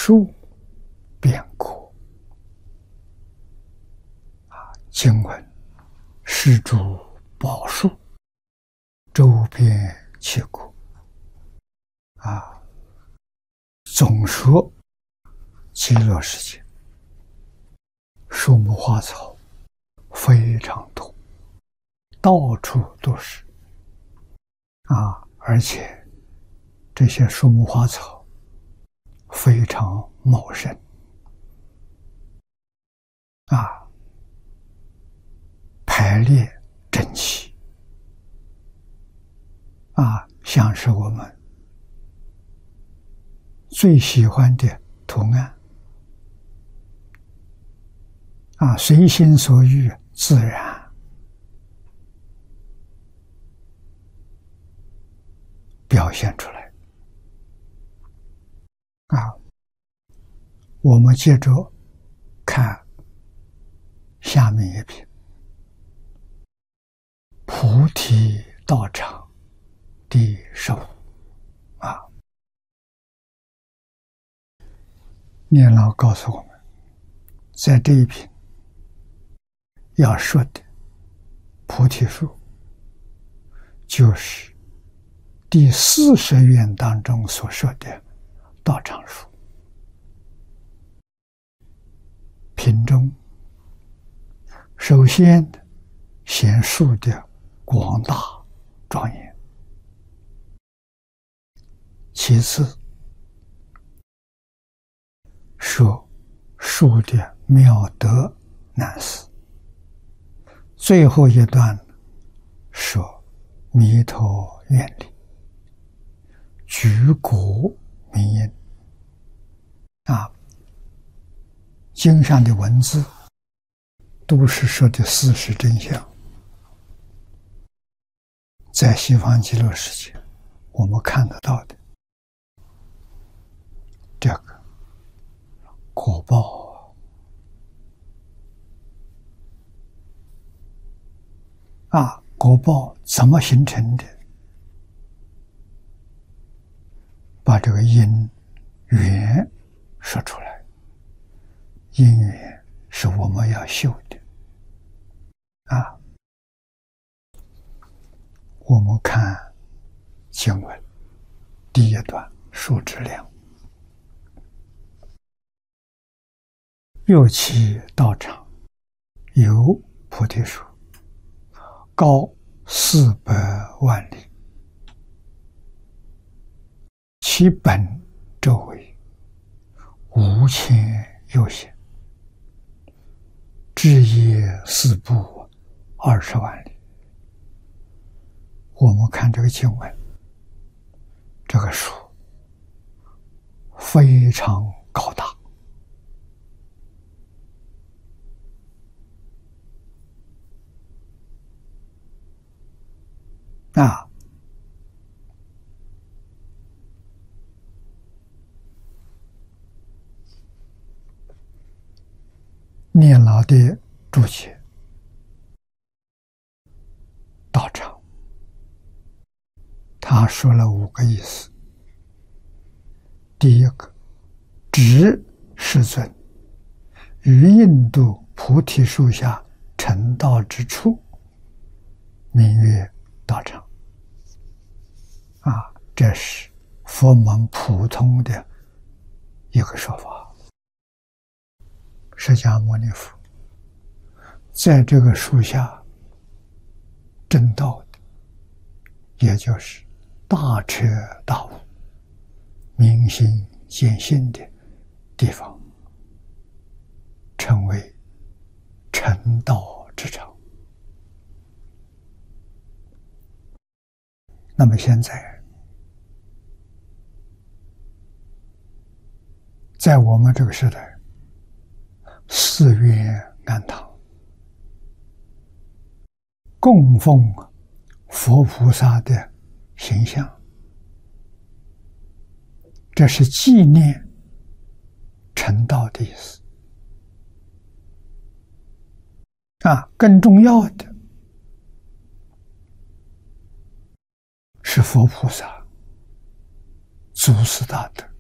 树变果。经文是诸宝树，周遍其果。总说极乐世界树木花草非常多，到处都是而且这些树木花草非常茂盛排列整齐像是我们最喜欢的图案随心所欲，自然表现出来我们接着看下面一篇，菩提道场第15念老告诉我们，在这一篇要说的菩提树，就是第40愿当中所说的道场树。品中首先显树的广大庄严，其次说树的妙德难思，最后一段说弥陀愿力，举果名因经上的文字都是说的事实真相。在西方极乐世界我们看得到的这个果报果报怎么形成的？把这个因缘说出来。因缘是我们要修的我们看经文第一段树之量，又其道场有菩提树，高400万里，其本周围5000由旬，枝叶4部20万里。我们看这个经文，这个树非常高大念老的注解道场，他说了5个意思。第一个，指世尊于印度菩提树下成道之处，名曰道场这是佛门普通的一个说法。释迦牟尼佛在这个树下证道的，也就是大彻大悟、明心见性的地方，称为成道之场。那么现在我们这个时代，寺院庵堂供奉佛菩萨的形象，这是纪念成道的意思更重要的是佛菩萨祖师大德